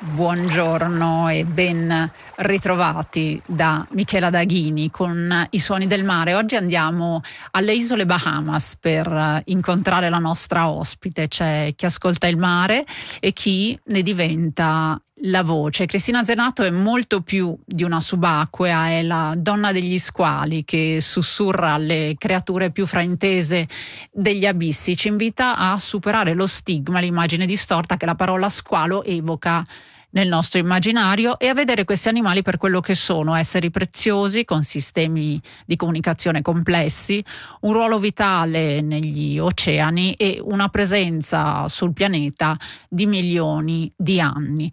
Buongiorno e ben ritrovati da Michela Daghini con i suoni del mare. Oggi andiamo alle isole Bahamas per incontrare la nostra ospite. C'è chi ascolta il mare e chi ne diventa la voce. Cristina Zenato è molto più di una subacquea, è la donna degli squali che sussurra alle creature più fraintese degli abissi. Ci invita a superare lo stigma, l'immagine distorta che la parola squalo evoca nel nostro immaginario e a vedere questi animali per quello che sono: esseri preziosi con sistemi di comunicazione complessi, un ruolo vitale negli oceani e una presenza sul pianeta di milioni di anni.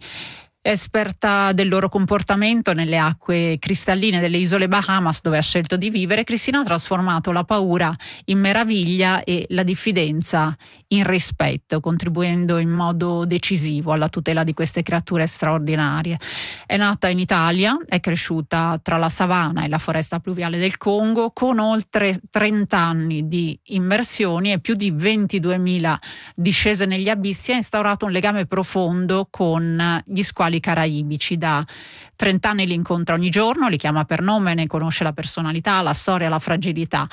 Esperta del loro comportamento nelle acque cristalline delle isole Bahamas, dove ha scelto di vivere, Cristina ha trasformato la paura in meraviglia e la diffidenza in rispetto, contribuendo in modo decisivo alla tutela di queste creature straordinarie. È nata in Italia, è cresciuta tra la savana e la foresta pluviale del Congo, con oltre 30 anni di immersioni e più di 22.000 discese negli abissi. Ha instaurato un legame profondo con gli squali caraibici. Da 30 anni li incontra ogni giorno, li chiama per nome, ne conosce la personalità, la storia, la fragilità.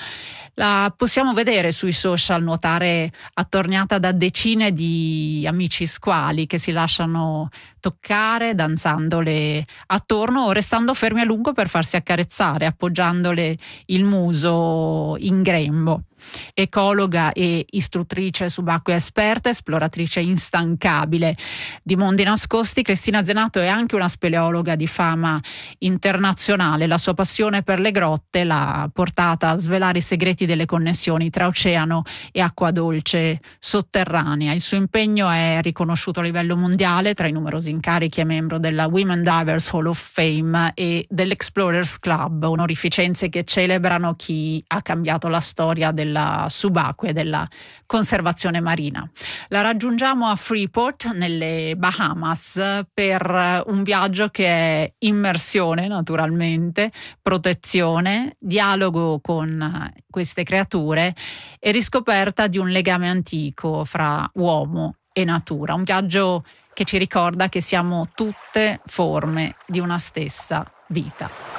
La possiamo vedere sui social nuotare attorniata da decine di amici squali che si lasciano toccare, danzandole attorno o restando fermi a lungo per farsi accarezzare, appoggiandole il muso in grembo. Ecologa e istruttrice subacquea esperta, esploratrice instancabile di mondi nascosti, Cristina Zenato è anche una speleologa di fama internazionale. La sua passione per le grotte l'ha portata a svelare i segreti delle connessioni tra oceano e acqua dolce sotterranea. Il suo impegno è riconosciuto a livello mondiale. Tra i numerosi incarichi è membro della Women Divers Hall of Fame e dell'Explorers Club, onorificenze che celebrano chi ha cambiato la storia della subacquea e della conservazione marina. La raggiungiamo a Freeport nelle Bahamas per un viaggio che è immersione, naturalmente, protezione, dialogo con queste creature e riscoperta di un legame antico fra uomo e natura. Un viaggio che ci ricorda che siamo tutte forme di una stessa vita.